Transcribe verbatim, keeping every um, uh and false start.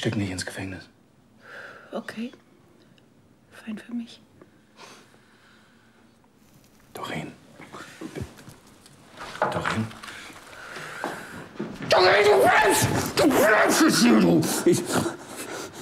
stecken dich ins Gefängnis. Okay. Fein für mich. Doreen. Doreen? Doreen, du bleibst! Du bleibst jetzt hier, du! Ich...